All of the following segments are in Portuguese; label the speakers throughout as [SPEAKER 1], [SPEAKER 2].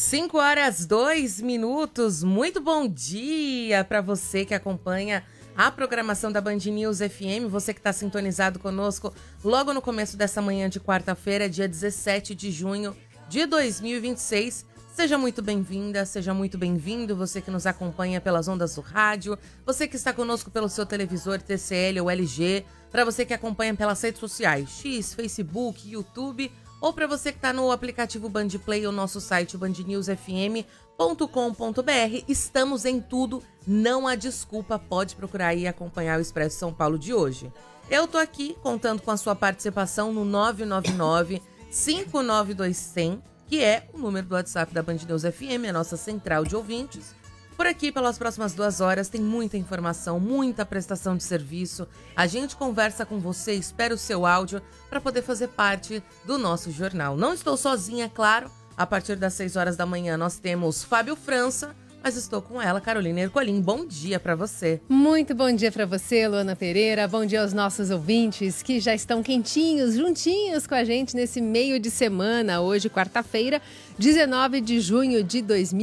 [SPEAKER 1] 5h02. Muito bom dia para você que acompanha a programação da Band News FM, você que está sintonizado conosco logo no começo dessa manhã de quarta-feira, dia 17 de junho de 2026. Seja muito bem-vinda, seja muito bem-vindo, você que nos acompanha pelas ondas do rádio, você que está conosco pelo seu televisor TCL ou LG, para você que acompanha pelas redes sociais, X, Facebook, YouTube, ou para você que está no aplicativo Band Play ou nosso site bandnewsfm.com.br. Estamos em tudo, não há desculpa, pode procurar aí e acompanhar o Expresso São Paulo de hoje. Eu tô aqui contando com a sua participação no 999-592-100, que é o número do WhatsApp da Band News FM, a nossa central de ouvintes. Por aqui, pelas próximas 2 horas, tem muita informação, muita prestação de serviço. A gente conversa com você, espera o seu áudio para poder fazer parte do nosso jornal. Não estou sozinha, é claro. A partir das 6 horas da manhã, nós temos Fábio França, mas estou com ela, Carolina Ercolim. Bom dia para você.
[SPEAKER 2] Muito bom dia para você, Luana Pereira. Bom dia aos nossos ouvintes que já estão quentinhos, juntinhos com a gente nesse meio de semana. Hoje, quarta-feira, 19 de junho de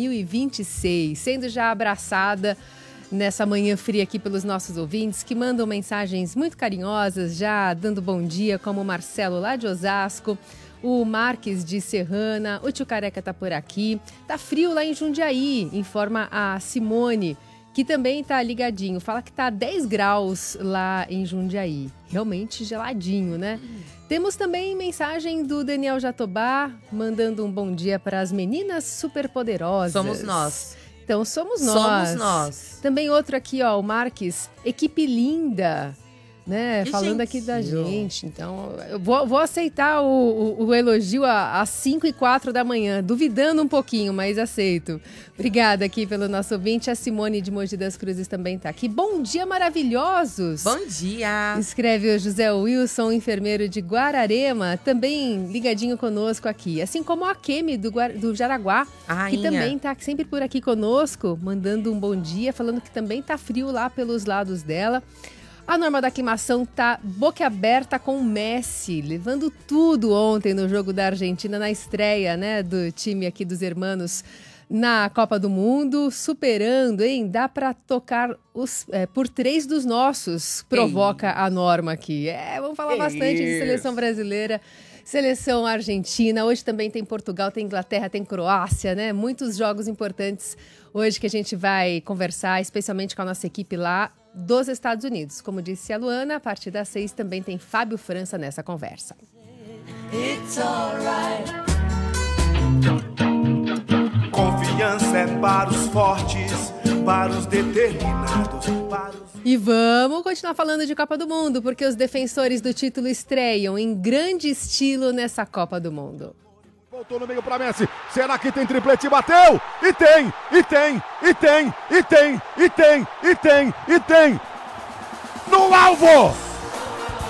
[SPEAKER 2] 2026. Sendo já abraçada nessa manhã fria aqui pelos nossos ouvintes que mandam mensagens muito carinhosas, já dando bom dia, como o Marcelo lá de Osasco, o Marques de Serrana, o tio Careca tá por aqui. Tá frio lá em Jundiaí, informa a Simone, que também tá ligadinho. Fala que tá 10 graus lá em Jundiaí. Realmente geladinho, né? Temos também mensagem do Daniel Jatobá, mandando um bom dia para as meninas superpoderosas.
[SPEAKER 1] Somos nós.
[SPEAKER 2] Então, somos nós.
[SPEAKER 1] Somos nós.
[SPEAKER 2] Também outro aqui, ó, o Marques, equipe linda, né?
[SPEAKER 1] Que
[SPEAKER 2] falando
[SPEAKER 1] gentil.
[SPEAKER 2] aqui da gente. Então, eu vou aceitar o elogio às 5h04 da manhã, duvidando um pouquinho, mas aceito. Obrigada aqui pelo nosso ouvinte. A Simone de Mogi das Cruzes também está aqui. Bom dia, maravilhosos!
[SPEAKER 1] Bom dia!
[SPEAKER 2] Escreve o José Wilson, enfermeiro de Guararema, também ligadinho conosco aqui. Assim como a Kemi do Jaraguá, que também está sempre por aqui conosco, mandando um bom dia, falando que também está frio lá pelos lados dela. A Norma da Aclimação tá boquiaberta com o Messi, levando tudo ontem no jogo da Argentina, na estreia, né, do time aqui dos hermanos na Copa do Mundo, superando, hein? Dá para tocar por 3 dos nossos, provoca a Norma aqui. Vamos falar bastante de seleção brasileira, seleção argentina. Hoje também tem Portugal, tem Inglaterra, tem Croácia, né? Muitos jogos importantes hoje que a gente vai conversar, especialmente com a nossa equipe lá dos Estados Unidos. Como disse a Luana, a partir das 6 também tem Fábio França nessa conversa.
[SPEAKER 3] It's alright. Confiança é para os fortes, para os determinados,
[SPEAKER 2] E vamos continuar falando de Copa do Mundo, porque os defensores do título estreiam em grande estilo nessa Copa do Mundo.
[SPEAKER 4] Voltou no meio para Messi, será que tem triplete? Bateu! E tem! E tem! E tem! E tem! E tem! E tem! E tem! No alvo!